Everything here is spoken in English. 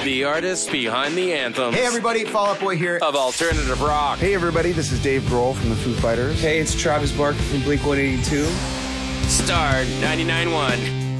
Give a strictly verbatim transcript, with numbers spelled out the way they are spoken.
The artists behind the anthems. Hey everybody, Fall Out Boy here. Of alternative rock. Hey everybody, this is Dave Grohl from the Foo Fighters. Hey, it's Travis Barker from Blink one eighty-two. Star ninety-nine point one.